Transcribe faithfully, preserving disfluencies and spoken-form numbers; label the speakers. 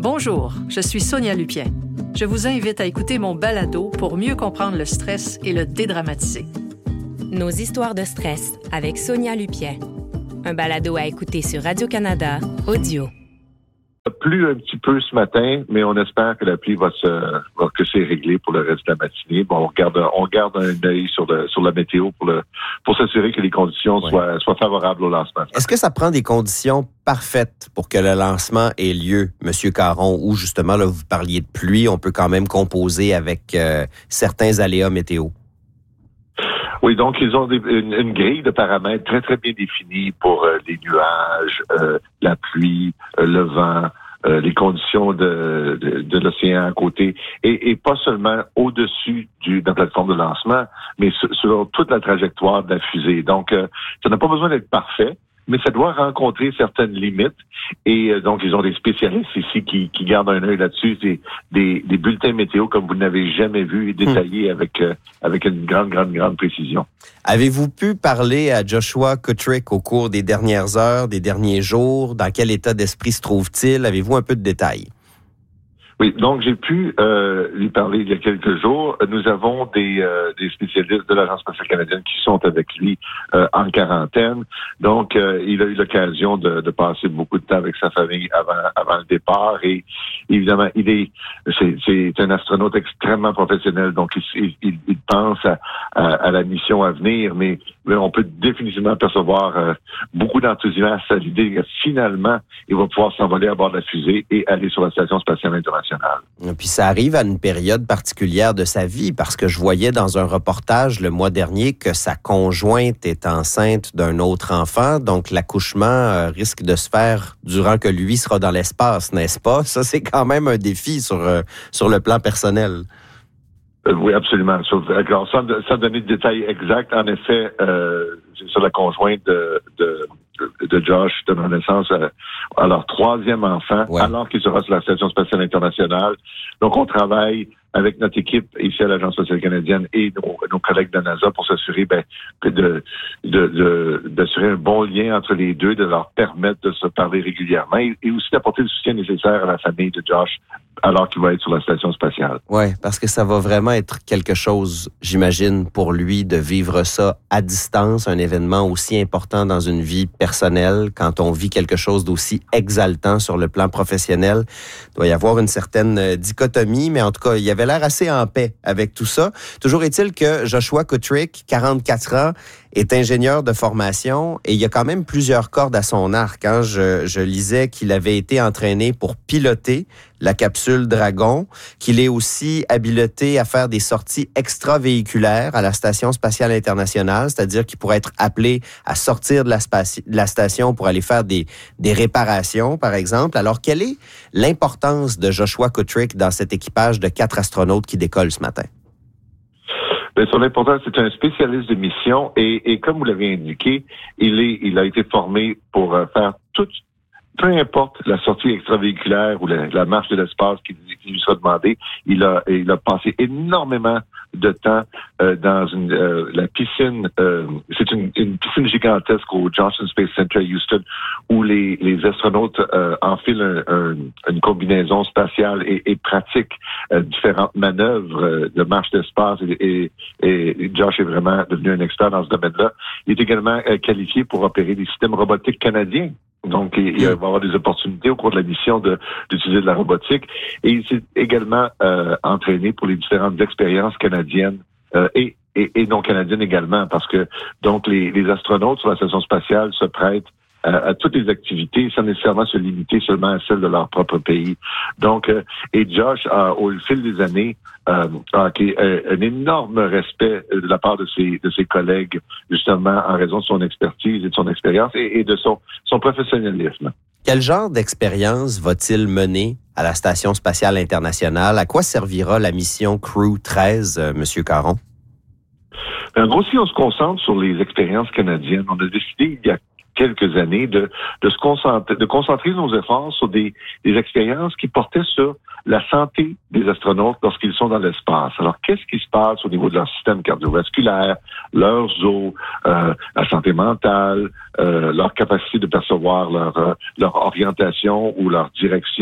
Speaker 1: Bonjour, je suis Sonia Lupien. Je vous invite à écouter mon balado pour mieux comprendre le stress et le dédramatiser.
Speaker 2: Nos histoires de stress avec Sonia Lupien. Un balado à écouter sur Radio-Canada Audio.
Speaker 3: Il a plu un petit peu ce matin, mais on espère que la pluie va se, va, que c'est réglé pour le reste de la matinée. Bon, on garde, on garde un œil sur, le, sur la météo pour, le, pour s'assurer que les conditions ouais. soient, soient favorables au lancement.
Speaker 4: Est-ce que ça prend des conditions parfaites pour que le lancement ait lieu, M. Caron, où justement, là, vous parliez de pluie, on peut quand même composer avec euh, certains aléas météo?
Speaker 3: Oui, donc ils ont des, une, une grille de paramètres très, très bien définie pour euh, les nuages, euh, la pluie, euh, le vent, euh, les conditions de, de, de l'océan à côté, et, et pas seulement au-dessus du, de la plateforme de lancement, mais sur, sur toute la trajectoire de la fusée. Donc, euh, ça n'a pas besoin d'être parfait, mais ça doit rencontrer certaines limites. Et euh, donc, ils ont des spécialistes ici qui, qui gardent un œil là-dessus. Des, des, des bulletins météo comme vous n'avez jamais vu et détaillés hum. avec, euh, avec une grande, grande, grande précision.
Speaker 4: Avez-vous pu parler à Joshua Kutryk au cours des dernières heures, des derniers jours? Dans quel état d'esprit se trouve-t-il? Avez-vous un peu de détails?
Speaker 3: Oui, donc j'ai pu euh, lui parler il y a quelques jours. Nous avons des, euh, des spécialistes de l'Agence spatiale canadienne qui sont avec lui euh, en quarantaine. Donc, euh, il a eu l'occasion de, de passer beaucoup de temps avec sa famille avant, avant le départ. Et évidemment, il est c'est, c'est un astronaute extrêmement professionnel. Donc, il, il, il pense à, à, à la mission à venir, mais, mais on peut définitivement percevoir euh, beaucoup d'enthousiasme à l'idée que finalement, il va pouvoir s'envoler à bord de la fusée et aller sur la Station spatiale internationale.
Speaker 4: Puis ça arrive à une période particulière de sa vie, parce que je voyais dans un reportage le mois dernier que sa conjointe est enceinte d'un autre enfant, donc l'accouchement euh, risque de se faire durant que lui sera dans l'espace, n'est-ce pas? Ça, c'est quand même un défi sur, euh, sur le plan personnel.
Speaker 3: Euh, oui, absolument. Alors, sans, sans donner de détails exacts, en effet, euh, c'est sur la conjointe de, de, de Josh donnant naissance à, à leur troisième enfant, ouais. alors qu'il sera sur la Station spatiale internationale. Donc, on travaille avec notre équipe ici à l'Agence spatiale canadienne et nos, nos collègues de NASA pour s'assurer ben, que de, de, de, d'assurer un bon lien entre les deux, de leur permettre de se parler régulièrement et, et aussi d'apporter le soutien nécessaire à la famille de Josh alors qu'il va être sur la station spatiale.
Speaker 4: Oui, parce que ça va vraiment être quelque chose, j'imagine, pour lui de vivre ça à distance, un événement aussi important dans une vie personnelle. Quand on vit quelque chose d'aussi exaltant sur le plan professionnel, il doit y avoir une certaine dichotomie, mais en tout cas, il y avait l'air assez en paix avec tout ça. Toujours est-il que Joshua Kutryk, quarante-quatre ans, est ingénieur de formation et il y a quand même plusieurs cordes à son arc. Hein. Je, je lisais qu'il avait été entraîné pour piloter la capsule Dragon, qu'il est aussi habilité à faire des sorties extravéhiculaires à la Station spatiale internationale, c'est-à-dire qu'il pourrait être appelé à sortir de la, spaci- de la station pour aller faire des, des réparations, par exemple. Alors, quelle est l'importance de Joshua Kutryk dans cet équipage de quatre astronautes qui décollent ce matin?
Speaker 3: Bien, son importance, c'est un spécialiste de mission et, et comme vous l'avez indiqué, il est, il a été formé pour euh, faire tout, peu importe la sortie extravéhiculaire ou la, la marche de l'espace qui, qui lui sera demandée. Il a, il a passé énormément de temps euh, dans une, euh, la piscine. Euh, c'est une, une piscine gigantesque au Johnson Space Center à Houston où les, les astronautes euh, enfilent un, un, une combinaison spatiale et, et pratiquent euh, différentes manœuvres euh, de marche d'espace. Et, et, et Josh est vraiment devenu un expert dans ce domaine-là. Il est également euh, qualifié pour opérer des systèmes robotiques canadiens. Donc, il, il va y avoir des opportunités au cours de la mission de, d'utiliser de la robotique. Et il s'est également euh, entraîné pour les différentes expériences canadiennes euh, et, et, et non canadiennes également, parce que donc les, les astronautes sur la station spatiale se prêtent à, à toutes les activités sans nécessairement se limiter seulement à celles de leur propre pays. Donc, euh, et Josh a, au fil des années, euh, a acquis un, un énorme respect de la part de ses, de ses collègues, justement en raison de son expertise et de son expérience et, et de son, son professionnalisme.
Speaker 4: Quel genre d'expérience va-t-il mener à la Station spatiale internationale? À quoi servira la mission Crew treize, euh, M. Caron?
Speaker 3: En gros, si on se concentre sur les expériences canadiennes, on a décidé il y a quelques années de, de se concentrer, de concentrer nos efforts sur des, des expériences qui portaient sur la santé des astronautes lorsqu'ils sont dans l'espace. Alors, qu'est-ce qui se passe au niveau de leur système cardiovasculaire, leurs os, euh, la santé mentale, euh, leur capacité de percevoir leur, euh, leur orientation ou leur direction